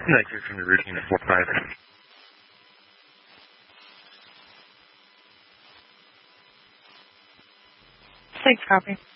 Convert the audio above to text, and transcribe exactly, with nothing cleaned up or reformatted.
Thank you from the routine at four five. Thanks, copy.